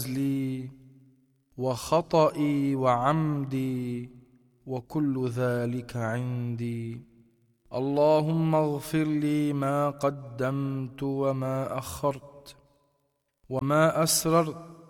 وجزلي وخطئي وعمدي وكل ذلك عندي. اللهم اغفر لي ما قدمت وما أخرت وما أسررت